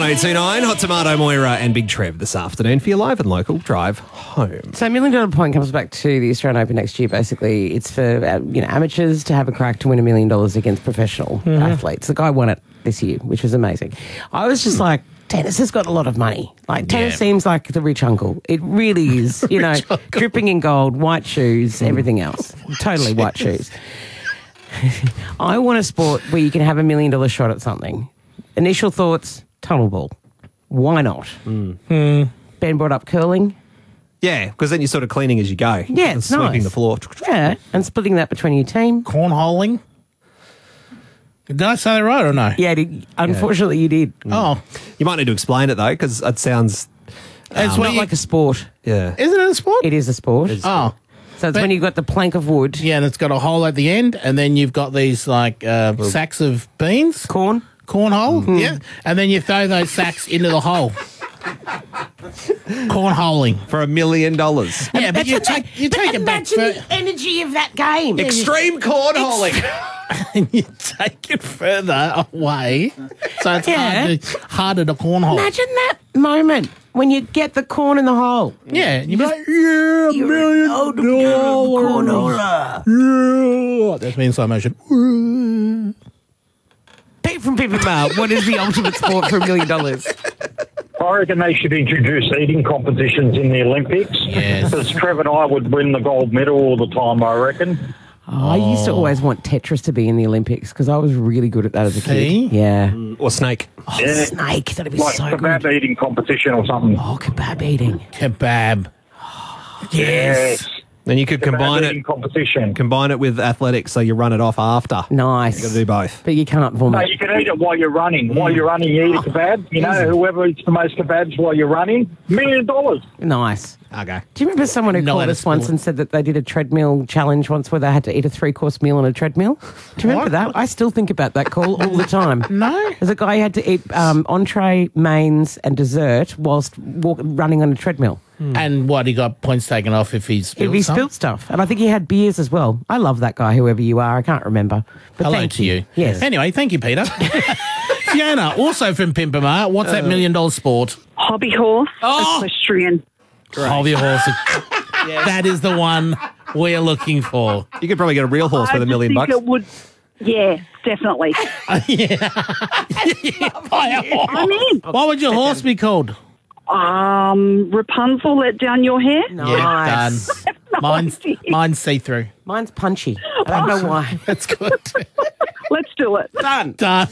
1029, Hot Tomato, Moira and Big Trev this afternoon for your live and local drive home. So $1 million point comes back to the Australian Open next year. Basically, it's for amateurs to have a crack to win $1 million against professional athletes. The guy won it this year, which was amazing. I was just like, tennis has got a lot of money. Like, tennis seems like the rich uncle. It really is, dripping in gold, white shoes, everything else. Totally white shoes. I want a sport where you can have $1 million shot at something. Initial thoughts, tunnel ball. Why not? Ben brought up curling. Yeah, because then you're sort of cleaning as you go. Yeah, it's sweeping nice. the floor. Yeah, and splitting that between your team. Cornholing. Did I say that right or no? Yeah, unfortunately you did. Oh. You might need to explain it, though, because it sounds... It's not like a sport. Yeah. Isn't it a sport? It is a sport. Oh. So it's when you've got the plank of wood. Yeah, and it's got a hole at the end, and then you've got these, sacks of beans. Cornhole, yeah. And then you throw those sacks into the hole. Cornholing. For $1 million. Yeah, but you take it back. Imagine the energy of that game. Extreme cornholing. And you take it further away, so it's harder to cornhole. Imagine that moment when you get the corn in the hole. Yeah, and you'd be like, yeah, $1 million. Cornholer. Yeah. That's me in slow motion. Pete from Pippa, what is the ultimate sport for $1 million? I reckon they should introduce eating competitions in the Olympics. Yes. Because Trevor and I would win the gold medal all the time, I reckon. I used to always want Tetris to be in the Olympics because I was really good at that as a See? kid. Yeah. Or snake. Oh, Yeah. snake. That'd be Like so kebab good. eating competition or something. Oh, kebab eating. Kebab. Yes. Then you could Kebab eating competition. combine it with athletics, so you run it off after. Nice. You got to do both. But you can't No, vomit. you can eat it while you're running. While you're running, you eat a kebab. You know, whoever eats the most kebabs while you're running, $1 million. Nice. Okay. Do you remember someone who No, called that's us once cool. and said that they did a treadmill challenge once where they had to eat a 3-course meal on a treadmill? Do you remember that? I still think about that call all the time. No. There's a guy who had to eat entree, mains and dessert whilst running on a treadmill. And what, he got points taken off if he spilled If he some? spilled stuff. And I think he had beers as well. I love that guy, whoever you are. I can't remember. But Hello thank to you. Yes. Anyway, thank you, Peter. Fiona, also from Pimpama, what's that $1 million sport? Hobby horse, equestrian. Hobby horse. That is the one we're looking for. You could probably get a real horse with $1 million think bucks. it would. Yeah, definitely. I'm in. What would your horse be called? Rapunzel, let down your hair. Nice. Yeah, done. Mine's see-through. Mine's punchy. I don't know why. That's good. Let's do it. Done. Done.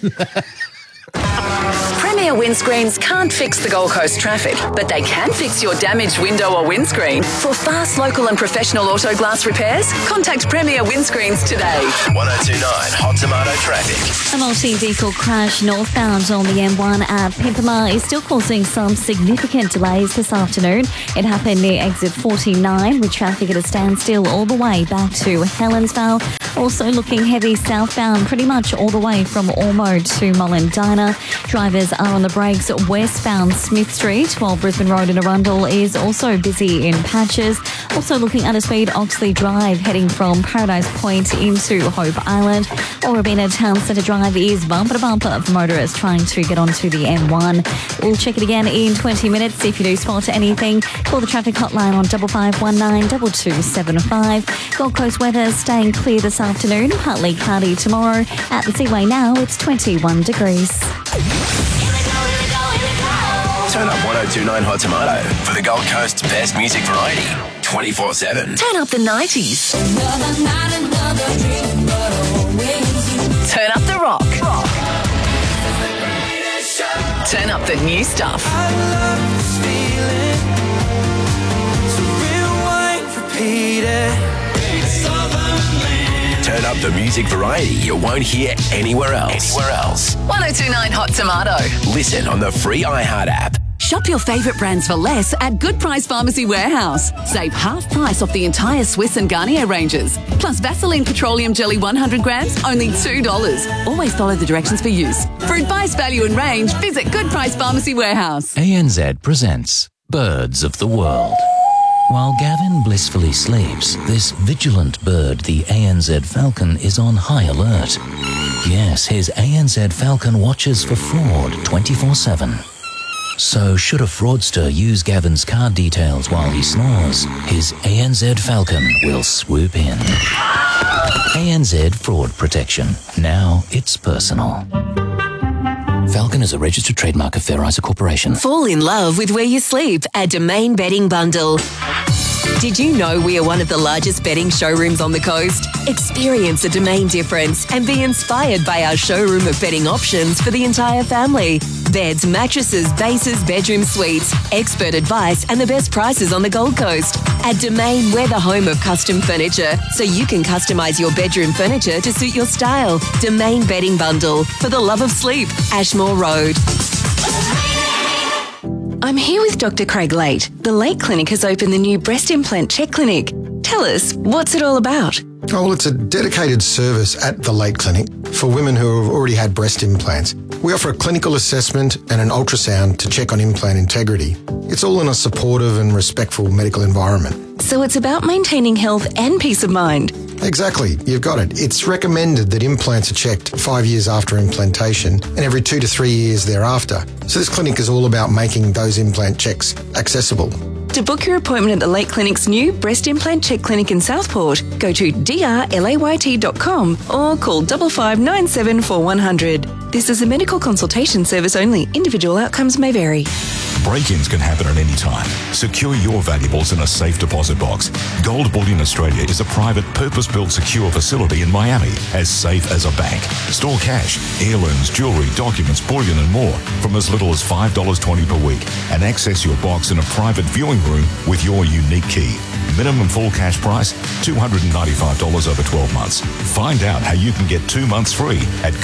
Premier Windscreens can't fix the Gold Coast traffic, but they can fix your damaged window or windscreen. For fast, local and professional auto glass repairs, contact Premier Windscreens today. 1029 Hot Tomato Traffic. A multi-vehicle crash northbound on the M1 at Pimpama is still causing some significant delays this afternoon. It happened near exit 49 with traffic at a standstill all the way back to Helensvale. Also looking heavy southbound pretty much all the way from Ormo to Mullendina. Drivers are on the brakes westbound Smith Street, while Brisbane Road in Arundel is also busy in patches. Also looking under speed Oxley Drive heading from Paradise Point into Hope Island. Or Robina Town Centre Drive is bumper to bumper for motorists trying to get onto the M1. We'll check it again in 20 minutes. If you do spot anything, call the traffic hotline on 5519 2275. Gold Coast weather staying clear this afternoon, partly cloudy tomorrow. At the Seaway now, it's 21 degrees. Turn up 1029 Hot Tomato for the Gold Coast's best music variety 24/7. Turn up the 90s. Turn up the rock. Turn up the new stuff. Turn up the music variety you won't hear anywhere else. 1029 Hot Tomato. Listen on the free iHeart app. Shop your favourite brands for less at Good Price Pharmacy Warehouse. Save half price off the entire Swiss and Garnier ranges. Plus Vaseline Petroleum Jelly 100 grams, only $2. Always follow the directions for use. For advice, value and range, visit Good Price Pharmacy Warehouse. ANZ presents Birds of the World. While Gavin blissfully sleeps, this vigilant bird, the ANZ falcon, is on high alert. Yes, his ANZ falcon watches for fraud 24/7. So should a fraudster use Gavin's card details while he snores, his ANZ Falcon will swoop in. ANZ Fraud Protection. Now it's personal. Falcon is a registered trademark of Fair Isa Corporation. Fall in love with where you sleep at Domain Bedding Bundle. Did you know we are one of the largest bedding showrooms on the coast? Experience a Domain difference and be inspired by our showroom of bedding options for the entire family. Beds, mattresses, bases, bedroom suites, expert advice and the best prices on the Gold Coast. At Domain, we're the home of custom furniture, so you can customise your bedroom furniture to suit your style. Domain Bedding Bundle, for the love of sleep, Ashmore Road. I'm here with Dr. Craig Late. The Late Clinic has opened the new breast implant check clinic. Tell us, what's it all about? Oh, well, it's a dedicated service at the Late Clinic for women who have already had breast implants. We offer a clinical assessment and an ultrasound to check on implant integrity. It's all in a supportive and respectful medical environment. So it's about maintaining health and peace of mind. Exactly, you've got it. It's recommended that implants are checked 5 years after implantation and every 2 to 3 years thereafter. So this clinic is all about making those implant checks accessible. To book your appointment at the Late Clinic's new breast implant check clinic in Southport, go to drlayt.com or call 5597 4100. This is a medical consultation service only. Individual outcomes may vary. Break-ins can happen at any time. Secure your valuables in a safe deposit box. Gold Bullion Australia is a private, purpose-built secure facility in Miami, as safe as a bank. Store cash, heirlooms, jewellery, documents, bullion and more from as little as $5.20 per week, and access your box in a private viewing room with your unique key. Minimum full cash price, $295 over 12 months. Find out how you can get 2 months free at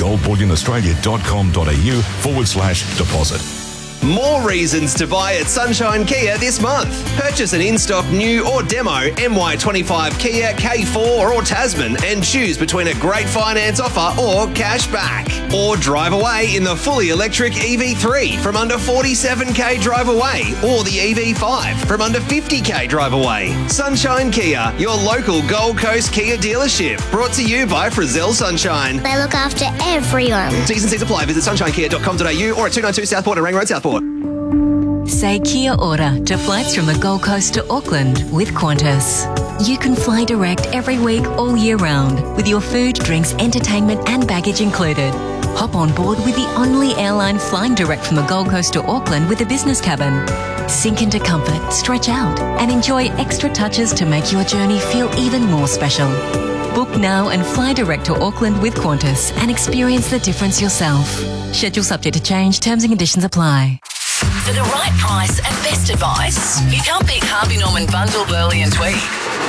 goldbullionaustralia.com.au/deposit. More reasons to buy at Sunshine Kia this month. Purchase an in-stock new or demo MY25 Kia K4 or Tasman and choose between a great finance offer or cash back. Or drive away in the fully electric EV3 from under 47k drive away, or the EV5 from under 50k drive away. Sunshine Kia, your local Gold Coast Kia dealership. Brought to you by Frizzell Sunshine. They look after everyone. T's and C's apply. Visit sunshinekia.com.au or at 292 Southport and Rang Road, Southport. Say Kia ora to flights from the Gold Coast to Auckland with Qantas. You can fly direct every week all year round with your food, drinks, entertainment and baggage included. Hop on board with the only airline flying direct from the Gold Coast to Auckland with a business cabin. Sink into comfort, stretch out and enjoy extra touches to make your journey feel even more special. Book now and fly direct to Auckland with Qantas and experience the difference yourself. Schedule subject to change, terms and conditions apply. For the right price and best advice, you can't beat Harvey Norman Bundle, Burley and Tweed.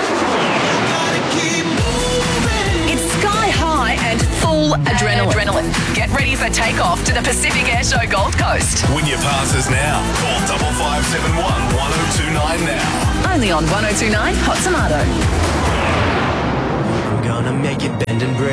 It's sky high and full adrenaline. Get ready for takeoff to the Pacific Airshow Gold Coast. Win your passes now. Call 5571 1029 now. Only on 1029 Hot Tomato. We're gonna make it bend and break.